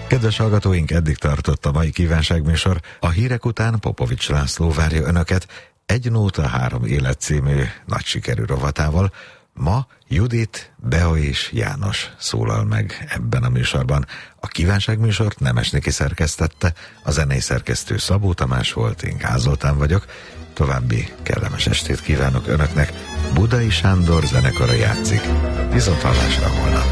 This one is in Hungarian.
Kedves hallgatóink, eddig tartott a mai kívánságműsor. A hírek után Popovics László várja önöket Egy nóta, 3 élet című nagy sikerű rovatával. Ma Judit, Bea és János szólal meg ebben a műsorban. A kívánságműsort Nemes Niki szerkesztette, a zenei szerkesztő Szabó Tamás volt, én Gál Zoltán vagyok. További kellemes estét kívánok önöknek. Budai Sándor zenekara játszik. Viszonthallásra holnap.